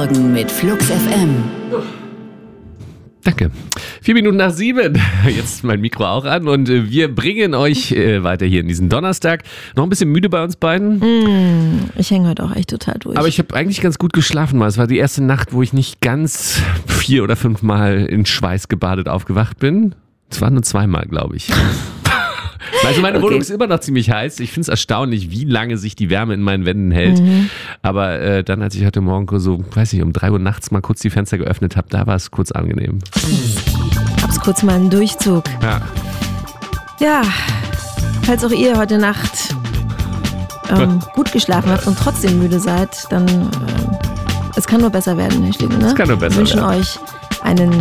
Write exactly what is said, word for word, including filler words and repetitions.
Morgen mit Flux F M. Danke. Vier Minuten nach sieben. Jetzt ist mein Mikro auch an und wir bringen euch äh, weiter hier in diesen Donnerstag. Noch ein bisschen müde bei uns beiden. Mm, ich hänge heute auch echt total durch. Aber ich habe eigentlich ganz gut geschlafen. Mal. Es war die erste Nacht, wo ich nicht ganz vier oder fünf Mal in Schweiß gebadet aufgewacht bin. Es waren nur zweimal, glaube ich. Also meine okay. Wohnung ist immer noch ziemlich heiß. Ich finde es erstaunlich, wie lange sich die Wärme in meinen Wänden hält. Mhm. Aber äh, dann, als ich heute Morgen so, weiß nicht, um drei Uhr nachts mal kurz die Fenster geöffnet habe, da war es kurz angenehm. Hab's kurz mal einen Durchzug. Ja. Ja, falls auch ihr heute Nacht ähm, gut geschlafen habt und trotzdem müde seid, dann äh, es kann nur besser werden, Herr Stiegel, ne? Es kann nur besser Wir wünschen werden. euch einen